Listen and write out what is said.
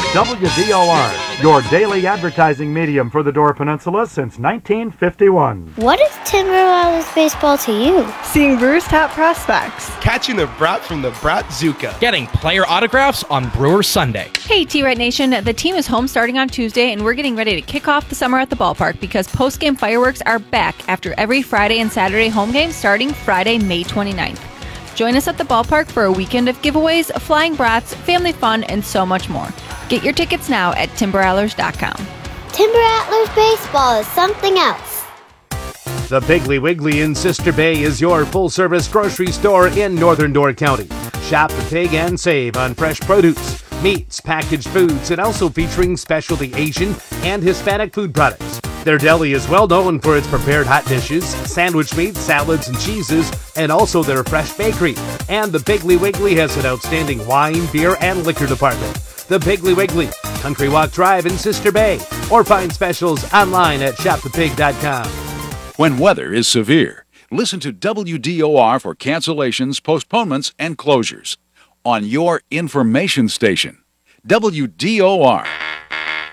WDOR, your daily advertising medium for the Door Peninsula since 1951. What is Timberwolves baseball to you? Seeing Brewers' top prospects. Catching the brat from the Brat Zuka. Getting player autographs on Brewers Sunday. Hey, T-Red Nation, the team is home starting on Tuesday, and we're getting ready to kick off the summer at the ballpark because post-game fireworks are back after every Friday and Saturday home game starting Friday, May 29th. Join us at the ballpark for a weekend of giveaways, flying brats, family fun, and so much more. Get your tickets now at timberattlers.com. Timber Rattlers baseball is something else. The Piggly Wiggly in Sister Bay is your full-service grocery store in Northern Door County. Shop the pig and save on fresh produce, meats, packaged foods, and also featuring specialty Asian and Hispanic food products. Their deli is well known for its prepared hot dishes, sandwich meats, salads, and cheeses, and also their fresh bakery. And the Piggly Wiggly has an outstanding wine, beer, and liquor department. The Piggly Wiggly, Country Walk Drive in Sister Bay, or find specials online at shopthepig.com. When weather is severe, listen to WDOR for cancellations, postponements, and closures on your information station, WDOR.